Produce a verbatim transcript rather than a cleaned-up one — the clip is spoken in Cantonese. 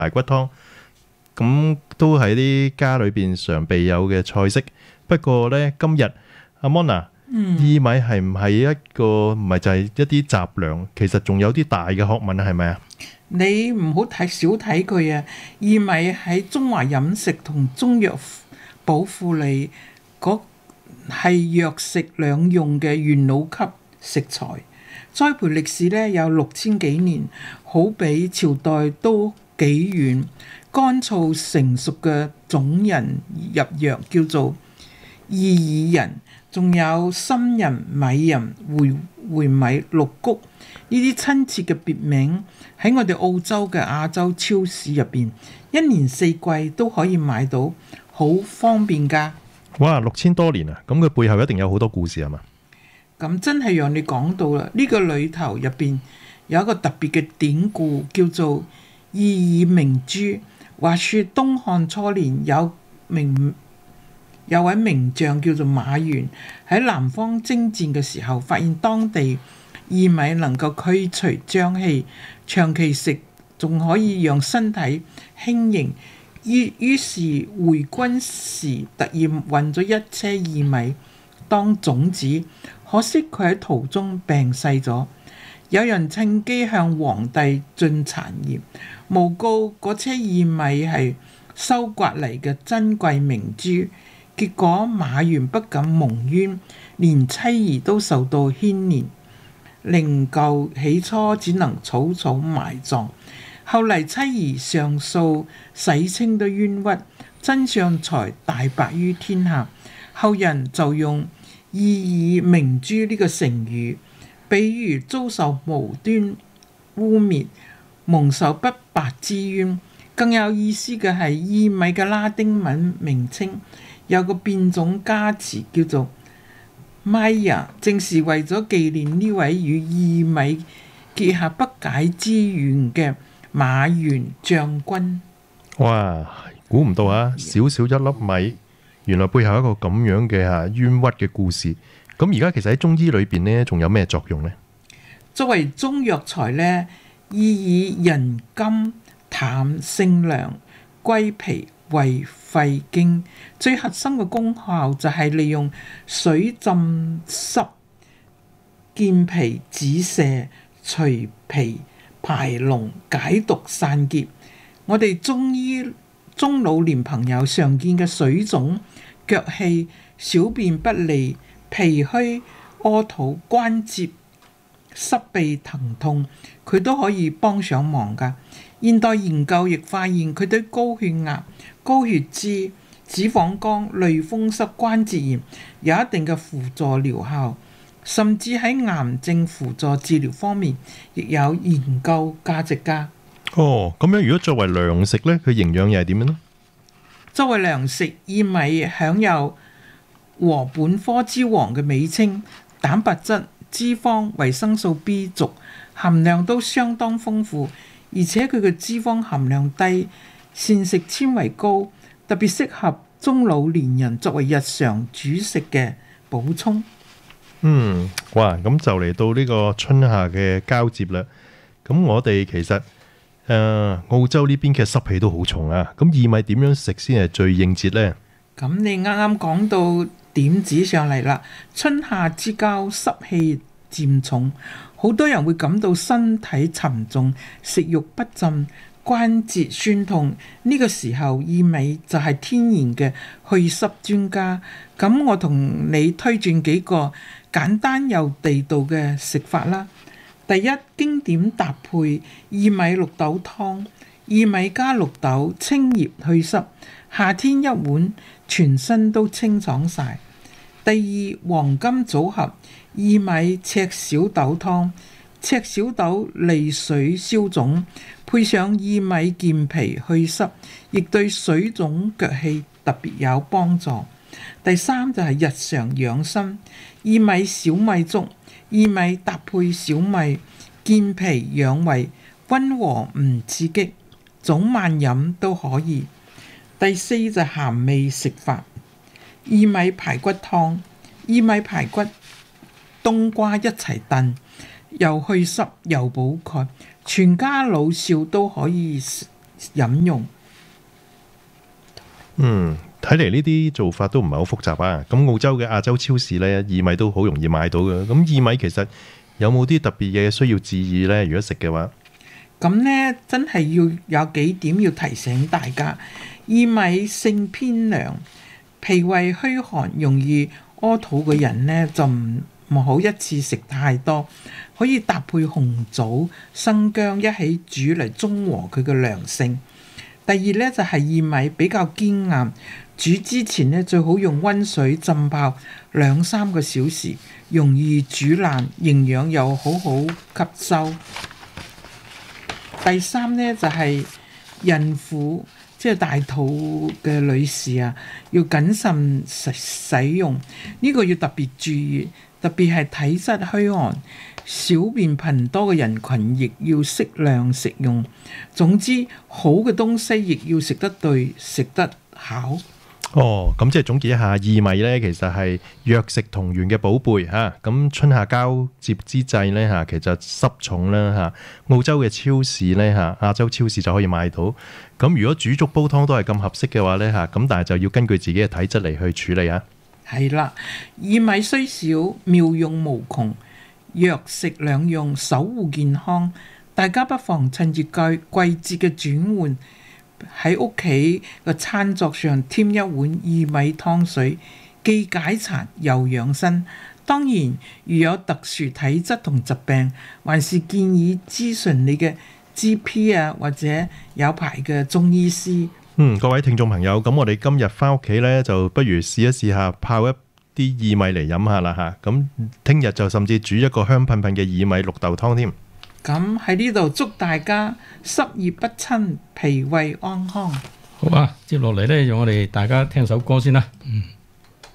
排骨湯，咁都係啲家裏邊常備有嘅菜式。不過呢，今日阿 Mona，薏米係唔係一個唔係就係一啲雜糧，其實仲有啲大嘅學問啊，係咪啊？ 你唔好睇少睇佢啊！薏米喺中華飲食同中藥寶庫裏，嗰係藥食兩用嘅元老級食材。栽培歷史呢有六千幾年，好比朝代都幾遠。乾燥成熟嘅種仁入藥叫做薏苡仁，仲有深仁、米仁、回回米、六谷呢啲親切嘅別名，喺我哋澳洲嘅亞洲超市入邊，一年四季都可以買到，好方便㗎。 哇，六千多年啊！咁佢背後一定有好多故事係嘛？ 咁真係讓你講到啦，呢、這個裏頭入邊有一個特別嘅典故，叫做薏苡明珠。話說東漢初年有名有位名將叫做馬援，喺南方征戰嘅時候，發現當地薏米能夠驅除瘴氣，長期食仲可以讓身體輕盈。於於是回軍時特意運咗一車薏米當種子，可惜佢喺途中病逝咗。有人趁機向皇帝進讒言，誣告嗰車薏米係收刮嚟嘅珍貴明珠。結果馬援不敢蒙冤，連妻兒都受到牽連，靈柩起初只能草草埋葬。後嚟妻兒上訴，洗清咗冤屈，真相才大白於天下。後人就用薏苡明珠呢個成語，比喻遭受無端污蔑，蒙受不白之冤。更有意思嘅係薏米嘅拉丁文名稱有個變種加詞叫做 Maya， 正是為咗紀念呢位與薏米結下不解之緣嘅馬援將軍。 哇，估唔到啊！少少一粒米，原來背後一個咁樣嘅嚇冤屈嘅故事。咁而家其實喺中醫裏邊呢，仲有咩作用呢？ 作為中藥材呢，薏苡仁甘，淡性涼，歸脾胃肺經。最核心嘅功效就係利用水浸濕，健脾止瀉，除皮排膿，解毒散結。我哋中醫中老年朋友常見嘅水腫、腳氣、小便不利、脾虛、屙肚、關節濕痹疼痛，佢都可以幫上忙㗎。現代研究亦發現佢對高血壓、高血脂、脂肪肝、類風濕關節炎有一定嘅輔助療效，甚至喺癌症輔助治療方面亦有研究價值㗎。 哦，咁樣如果作為糧食呢，佢營養又係點樣呢？ 作為糧食，薏米享有禾本科之王嘅美稱，蛋白質、脂肪、維生素 B 族含量都相當豐富，而且佢嘅脂肪含量低，膳食纖維高，特別適合中老年人作為日常主食嘅補充。 嗯，哇！咁就嚟到呢個春夏嘅交接啦。咁我哋其實誒、呃、澳洲呢邊嘅濕氣都好重啊。咁薏米點樣食先係最應節呢？ 咁你啱啱講到點子上嚟啦，春夏之交濕氣漸重，好多人會感到身體沉重、食慾不振、關節酸痛。呢、這個時候薏米就係天然嘅祛濕專家。咁我同你推薦幾個簡單又地道嘅食法啦。第一，經典搭配薏米綠豆湯，薏米加綠豆清熱祛濕，夏天一碗，全身都清爽晒。第二，黃金組合，薏米赤小豆湯，赤小豆利水消腫，配上薏米健脾祛濕，亦對水腫腳氣特別有幫助。第三就係日常養生，薏米小米粥，薏米搭配小米，健脾養胃，溫和唔刺激，早晚飲都可以。第四就係鹹味食法，薏米排骨湯，薏米排骨、冬瓜一齊燉，又祛濕又補鈣，全家老少都可以食飲用。 嗯，睇嚟呢啲做法都唔係好複雜啊。咁澳洲嘅亞洲超市呢，薏米都好容易買到嘅。咁薏米其實有冇啲特別嘅需要注意呢？如果食嘅話， 咁呢，真係要有幾點要提醒大家。薏米性偏涼，脾胃虛寒，容易屙肚嘅人呢，就唔唔好一次食太多，可以搭配紅棗、生薑一起煮嚟中和佢嘅涼性。第二呢，就係薏米比較堅硬，煮之前呢，最好用溫水浸泡兩三個小時，容易煮爛，營養又好好吸收。第三呢，就係孕婦，即係大肚嘅女士啊，要謹慎食使用，呢個要特別注意，特別係體質虛寒、小便頻多嘅人群，亦要適量食用。總之，好嘅東西亦要食得對，食得巧。 哦，咁即係總結一下，薏米呢其實係藥食同源嘅寶貝嚇。咁春夏交接之際呢，嚇，其實濕重啦嚇。澳洲嘅超市呢，嚇，亞洲超市就可以買到。咁如果煮粥煲湯都係咁合適嘅話呢，嚇，咁但係就要根據自己嘅體質嚟去處理啊。 係啦，薏米雖少，妙用無窮，藥食兩用，守護健康。大家不妨趁住季季節嘅轉換，喺屋企個餐桌上添一碗薏米湯水，既解饞又養生。當然，如有特殊體質同疾病，還是建議諮詢你嘅 G P 啊，或者有牌嘅中醫師。 嗯，各位聽眾朋友，咁我哋今日返屋企呢，就不如試一試下泡一啲薏米嚟飲下啦嚇。咁聽日就甚至煮一個香噴噴嘅薏米綠豆湯添。 咁喺呢度祝大家濕熱不侵，脾胃安康。 好啊，接落嚟呢，讓我哋大家聽首歌先啦。嗯。